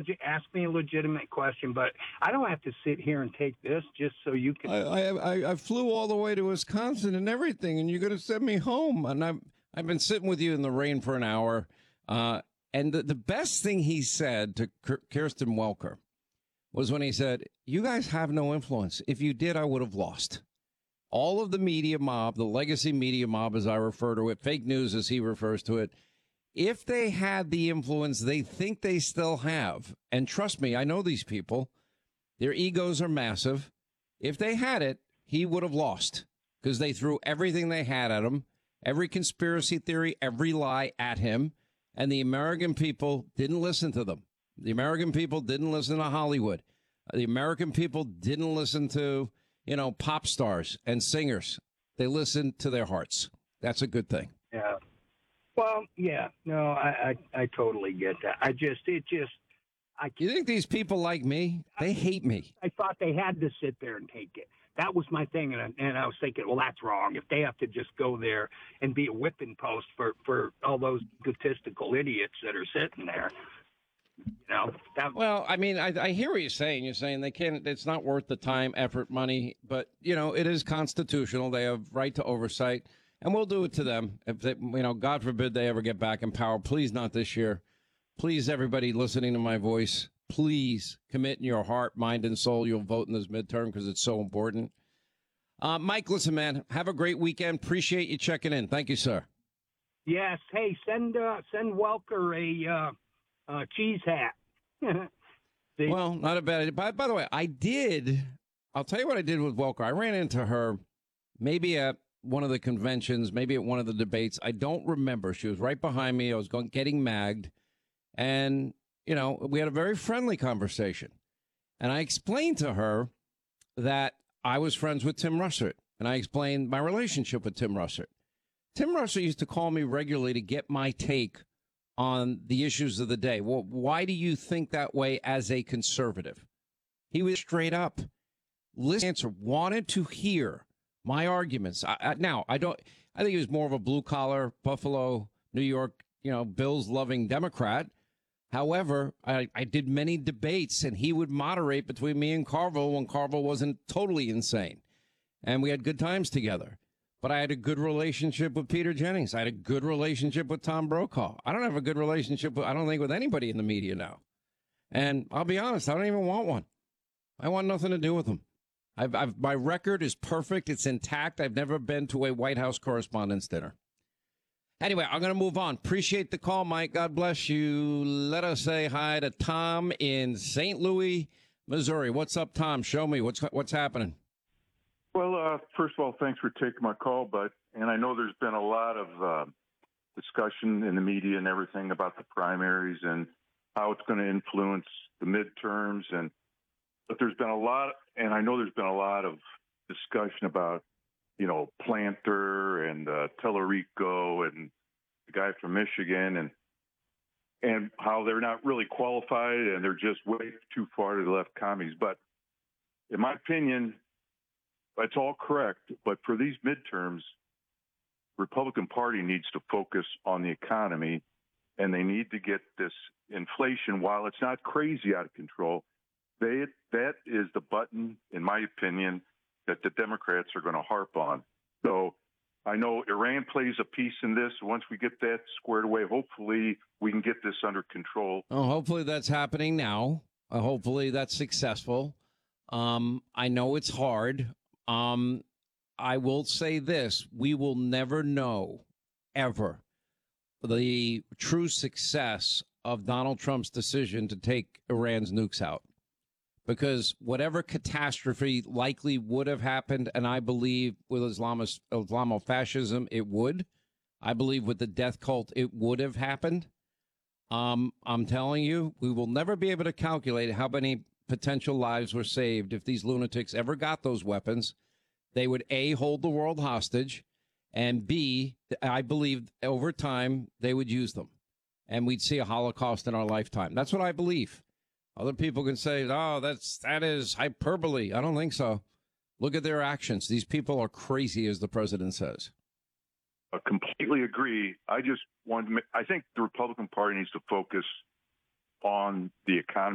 ask me a legitimate question, but I don't have to sit here and take this just so you can. I flew all the way to Wisconsin and everything, and you're going to send me home. And I've been sitting with you in the rain for an hour. And the best thing he said to Kirsten Welker was when he said, "You guys have no influence. If you did, I would have lost." All of the media mob, the legacy media mob, as I refer to it, fake news as he refers to it, if they had the influence they think they still have, and trust me, I know these people, their egos are massive. If they had it, he would have lost because they threw everything they had at him, every conspiracy theory, every lie at him, and the American people didn't listen to them. The American people didn't listen to Hollywood. The American people didn't listen to, pop stars and singers. They listened to their hearts. That's a good thing. Yeah. Well, yeah. No, I totally get that. You think these people like me? They hate me. I thought they had to sit there and take it. That was my thing, and I was thinking, well, that's wrong. If they have to just go there and be a whipping post for all those statistical idiots that are sitting there, Well, I mean, I hear what you're saying. You're saying they can't. It's not worth the time, effort, money. But it is constitutional. They have right to oversight, and we'll do it to them. If they, God forbid they ever get back in power. Please, not this year. Please, everybody listening to my voice, please commit in your heart, mind, and soul. You'll vote in this midterm because it's so important. Mike, listen, man, have a great weekend. Appreciate you checking in. Thank you, sir. Yes. Hey, send Welker a cheese hat. Well, not a bad idea. By the way, I'll tell you what I did with Welker. I ran into her maybe at one of the conventions, maybe at one of the debates. I don't remember. She was right behind me. I was getting magged. And, we had a very friendly conversation. And I explained to her that I was friends with Tim Russert. And I explained my relationship with Tim Russert. Tim Russert used to call me regularly to get my take on the issues of the day. Well, why do you think that way as a conservative? He was straight up. Wanted to hear my arguments. I think he was more of a blue collar, Buffalo, New York, Bills loving Democrat. However, I did many debates and he would moderate between me and Carville when Carville wasn't totally insane. And we had good times together. But I had a good relationship with Peter Jennings. I had a good relationship with Tom Brokaw. I don't have a good relationship, with anybody in the media now. And I'll be honest, I don't even want one. I want nothing to do with them. My record is perfect. It's intact. I've never been to a White House Correspondents' Dinner. Anyway, I'm going to move on. Appreciate the call, Mike. God bless you. Let us say hi to Tom in St. Louis, Missouri. What's up, Tom? Show me what's happening. Well, first of all, thanks for taking my call, and I know there's been a lot of discussion in the media and everything about the primaries and how it's going to influence the midterms, but there's been a lot, and I know there's been a lot of discussion about, Planter and Tellerico and the guy from Michigan and how they're not really qualified and they're just way too far to the left commies. But in my opinion, that's all correct, but for these midterms, Republican Party needs to focus on the economy, and they need to get this inflation, while it's not crazy out of control, that is the button, in my opinion, that the Democrats are going to harp on. So I know Iran plays a piece in this. Once we get that squared away, hopefully we can get this under control. Oh, hopefully that's happening now. Hopefully that's successful. I know it's hard. I will say this. We will never know, ever, the true success of Donald Trump's decision to take Iran's nukes out. Because whatever catastrophe likely would have happened, and I believe with Islamofascism, it would. I believe with the death cult, it would have happened. I'm telling you, we will never be able to calculate how many potential lives were saved if these lunatics ever got those weapons. They would, A, hold the world hostage, and B, I believe over time they would use them, and we'd see a Holocaust in our lifetime. That's what I believe. Other people can say, oh, that is hyperbole. I don't think so. Look at their actions. These people are crazy, as the president says. I completely agree. I think the Republican Party needs to focus on the economy.